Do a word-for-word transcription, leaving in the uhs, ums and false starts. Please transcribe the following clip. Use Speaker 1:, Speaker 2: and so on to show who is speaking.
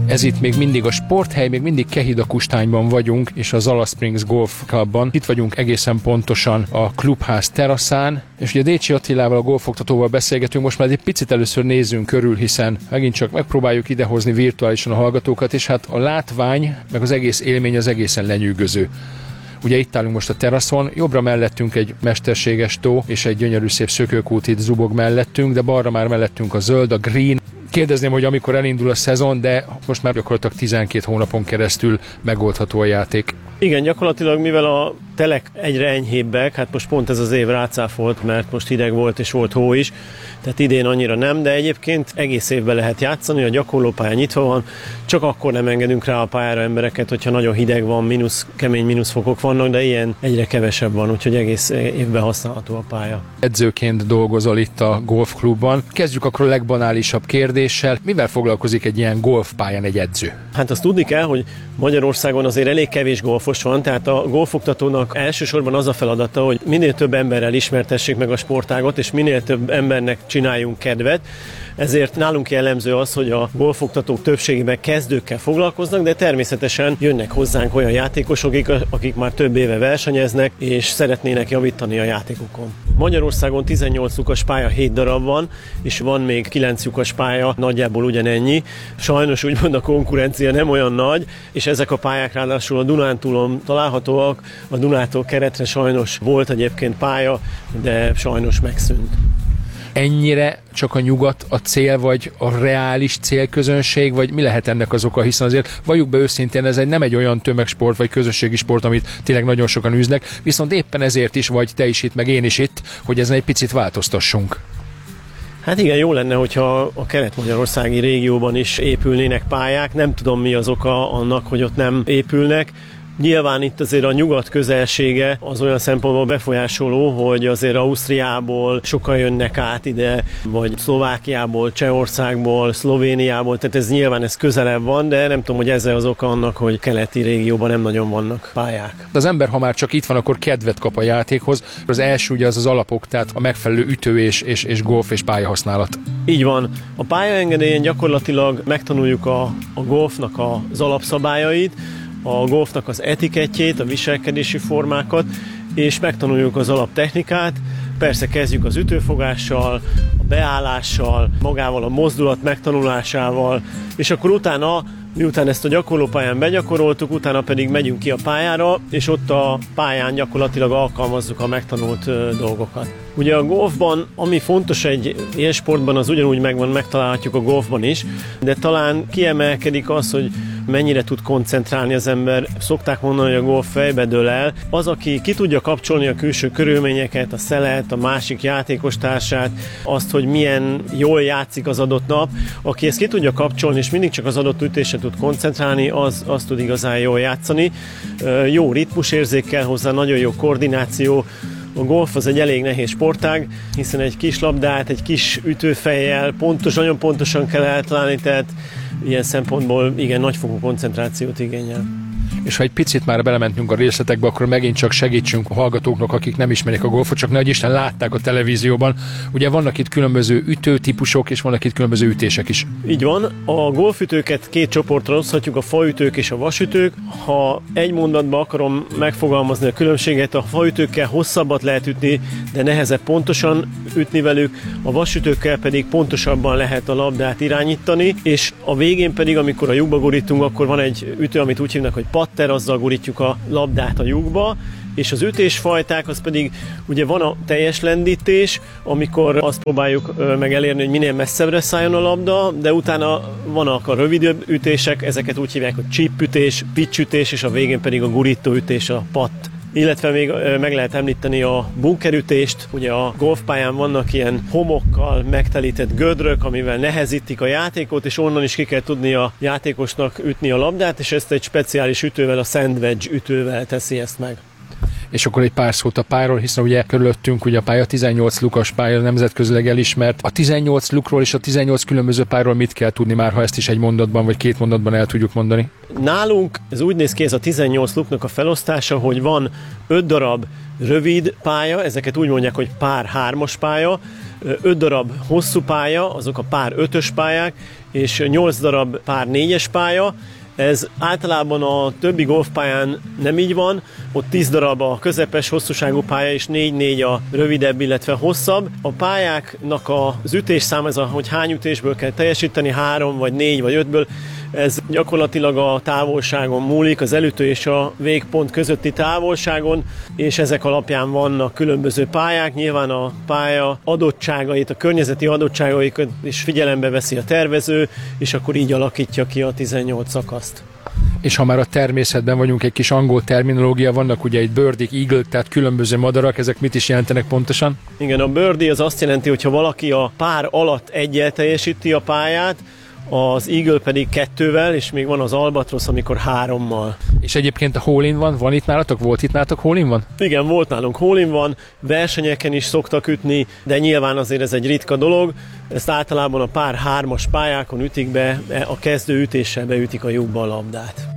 Speaker 1: Ez itt még mindig a sporthely, még mindig Kehida-Kustányban vagyunk, és a Zala Springs Golf Clubban. Itt vagyunk egészen pontosan a klubház teraszán, és ugye Décsi Attilával, a golfoktatóval beszélgetünk. Most már egy picit először nézzünk körül, hiszen megint csak megpróbáljuk idehozni virtuálisan a hallgatókat, és hát a látvány, meg az egész élmény az egészen lenyűgöző. Ugye itt állunk most a teraszon, jobbra mellettünk egy mesterséges tó, és egy gyönyörű szép szökőkút itt zubog mellettünk, de balra már mellettünk a zöld, a green. Kérdezném, hogy amikor elindul a szezon, de most már gyakorlatilag tizenkét hónapon keresztül megoldható a játék.
Speaker 2: Igen, gyakorlatilag mivel a telek egyre enyhébbek, hát most pont ez az év rácáfolt, mert most hideg volt és volt hó is, tehát idén annyira nem, de egyébként egész évben lehet játszani, a gyakorlópálya nyitva van, csak akkor nem engedünk rá a pályára embereket, hogyha nagyon hideg van, mínusz, kemény mínuszfokok vannak, de ilyen egyre kevesebb van, úgyhogy egész évben használható a pálya.
Speaker 1: Edzőként dolgozol itt a golfklubban. Kezdjük akkor a legbanálisabb kérdéssel. Mivel foglalkozik egy ilyen golfpályán egy edző?
Speaker 2: Hát azt tudni kell, hogy Magyarországon azért elég kevés golfos van, tehát a golfoktatónak elsősorban az a feladata, hogy minél több emberrel ismertessék meg a sportágot, és minél több embernek csináljunk kedvet. Ezért nálunk jellemző az, hogy a golfoktatók többségében kezdőkkel foglalkoznak, de természetesen jönnek hozzánk olyan játékosok, akik már több éve versenyeznek, és szeretnének javítani a játékukon. Magyarországon tizennyolc lyukas pálya, hét darab van, és van még kilenc lyukas pálya, nagyjából ugyanennyi. Sajnos úgymond a konkurencia nem olyan nagy, és ezek a pályák ráadásul a Dunántúlon találhatóak. A Dunától Keretre sajnos volt egyébként pálya, de sajnos megszűnt.
Speaker 1: Ennyire csak a nyugat a cél, vagy a reális célközönség, vagy mi lehet ennek az oka? Hiszen azért valljuk be őszintén, ez egy nem egy olyan tömegsport, vagy közösségi sport, amit tényleg nagyon sokan űznek, viszont éppen ezért is, vagy te is itt, meg én is itt, hogy ezen egy picit változtassunk.
Speaker 2: Hát igen, jó lenne, hogyha a kelet-magyarországi régióban is épülnének pályák. Nem tudom, mi az oka annak, hogy ott nem épülnek. Nyilván itt azért a nyugat közelsége az olyan szempontból befolyásoló, hogy azért Ausztriából sokan jönnek át ide, vagy Szlovákiából, Csehországból, Szlovéniából, tehát ez nyilván ez közelebb van, de nem tudom, hogy ez az oka annak, hogy keleti régióban nem nagyon vannak pályák.
Speaker 1: De az ember, ha már csak itt van, akkor kedvet kap a játékhoz. Az első ugye az az alapok, tehát a megfelelő ütő és, és, és golf és pályahasználat.
Speaker 2: Így van. A pályaengedélyen gyakorlatilag megtanuljuk a, a golfnak az alapszabályait, a golfnak az etikettjét, a viselkedési formákat, és megtanuljuk az alaptechnikát. Persze kezdjük az ütőfogással, a beállással, magával a mozdulat megtanulásával, és akkor utána, miután ezt a gyakorlópályán begyakoroltuk, utána pedig megyünk ki a pályára, és ott a pályán gyakorlatilag alkalmazzuk a megtanult ö, dolgokat. Ugye a golfban, ami fontos egy ilyen sportban, az ugyanúgy megvan, megtalálhatjuk a golfban is, de talán kiemelkedik az, hogy mennyire tud koncentrálni az ember. Szokták mondani, hogy a golf fejbe dől el. Az, aki ki tudja kapcsolni a külső körülményeket, a szelet, a másik játékostársát, azt, hogy milyen jól játszik az adott nap, aki ezt ki tudja kapcsolni, és mindig csak az adott ütésre tud koncentrálni, az, az tud igazán jól játszani. Jó ritmusérzék kell hozzá, nagyon jó koordináció. A golf az egy elég nehéz sportág, hiszen egy kis labdát, egy kis ütőfejjel pontos, nagyon pontosan kell eltalálni, tehát ilyen szempontból igen, nagyfokú koncentrációt igényel.
Speaker 1: És ha egy picit már belementünk a részletekbe, akkor megint csak segítsünk a hallgatóknak, akik nem ismerik a golfot, csak nehogy Isten látták a televízióban. Ugye vannak itt különböző ütőtípusok, és vannak itt különböző ütések is.
Speaker 2: Így van. A golfütőket két csoportra oszthatjuk, a faütők és a vasütők. Ha egy mondatban akarom megfogalmazni a különbséget, a faütőkkel hosszabbat lehet ütni, de nehezebb pontosan ütni velük, a vasütőkkel pedig pontosabban lehet a labdát irányítani, és a végén pedig, amikor a lyukba gurítunk, akkor van egy ütő, amit úgy hívnak, hogy patter, azzal gurítjuk a labdát a lyukba, és az ütésfajták, az pedig ugye van a teljes lendítés, amikor azt próbáljuk meg elérni, hogy minél messzebbre szálljon a labda, de utána vannak a rövidebb ütések, ezeket úgy hívják, hogy chip ütés, pitch ütés, és a végén pedig a gurító ütés, a patt. Illetve még meg lehet említeni a bunkerütést, ugye a golfpályán vannak ilyen homokkal megtelített gödrök, amivel nehezítik a játékot, és onnan is ki kell tudni a játékosnak ütni a labdát, és ezt egy speciális ütővel, a sandwich ütővel teszi ezt meg.
Speaker 1: és akkor egy pár szót a pályáról, hiszen ugye körülöttünk ugye a pálya tizennyolc lukas pálya, nemzetközileg elismert. A tizennyolc lukról és a tizennyolc különböző pályáról mit kell tudni már, ha ezt is egy mondatban vagy két mondatban el tudjuk mondani?
Speaker 2: Nálunk ez úgy néz ki, ez a tizennyolc luknak a felosztása, hogy van öt darab rövid pálya, ezeket úgy mondják, hogy pár hármas pálya, öt darab hosszú pálya, azok a pár ötös pályák, és nyolc darab pár négyes pálya. Ez általában a többi golfpályán nem így van, ott tíz darab a közepes hosszúságú pálya, és négy négy a rövidebb, illetve hosszabb. A pályáknak az ütésszám, ez a, hogy hány ütésből kell teljesíteni, három vagy négy vagy ötből, ez gyakorlatilag a távolságon múlik, az elütő és a végpont közötti távolságon, és ezek alapján vannak különböző pályák. Nyilván a pálya adottságait, a környezeti adottságaikat is figyelembe veszi a tervező, és akkor így alakítja ki a tizennyolc szakaszt.
Speaker 1: És ha már a természetben vagyunk, egy kis angol terminológia, vannak ugye egy birdie, eagle, tehát különböző madarak, ezek mit is jelentenek pontosan?
Speaker 2: Igen, a birdie az azt jelenti, hogy ha valaki a pár alatt egyel teljesíti a pályát, az eagle pedig kettővel, és még van az albatrosz, amikor hárommal.
Speaker 1: És egyébként a hole-in van, van itt nálatok? Volt itt nálatok hole-in van?
Speaker 2: Igen, volt nálunk hole-in van, versenyeken is szoktak ütni, de nyilván azért ez egy ritka dolog. Ezt általában a pár hármas pályákon ütik be, a kezdő ütéssel beütik a lyukba a labdát.